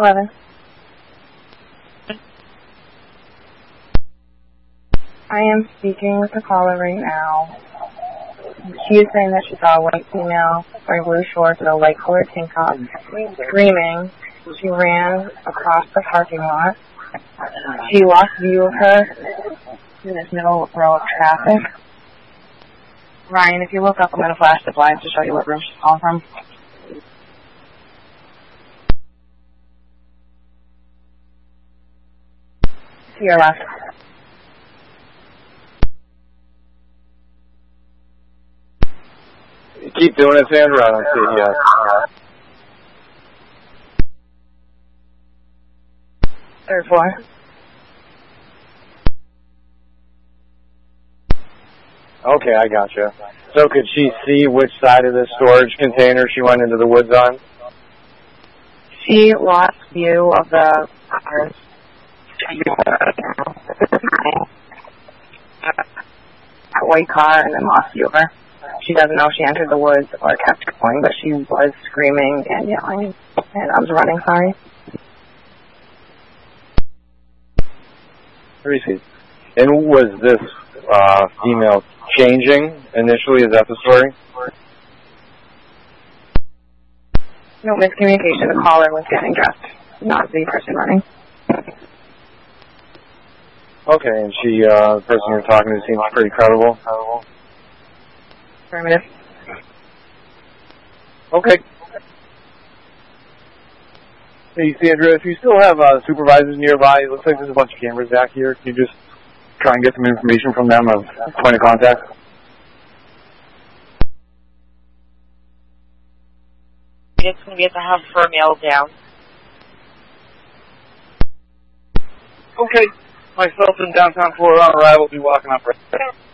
11. I am speaking with the caller right now. She is saying that she saw a white female wearing blue shorts with a light-colored tank top screaming. She ran across the parking lot. She lost view of her in this middle row of traffic. Ryan, if you look up, I'm going to flash the blinds to show you what room she's calling from. To your left. Keep doing it, Sandra. I don't see it yet. Third floor. Okay, I gotcha. So could she see which side of the storage container she went into the woods on? She lost view of the cars. That white car and then lost view of her. She doesn't know if she entered the woods or kept going, but she was screaming and yelling, and I was running, sorry. Reese. And was this female changing initially? Is that the story? No miscommunication. The caller was getting dressed, not the person running. Okay, and she, the person you're talking to seems pretty credible. Affirmative. Okay. Hey, Sandra, if you still have supervisors nearby, it looks like there's a bunch of cameras back here. Can you just try and get some information from them of point of contact? It's going to be at the hub for a mail down. Okay. Myself and downtown Florida on arrival will be walking up right there.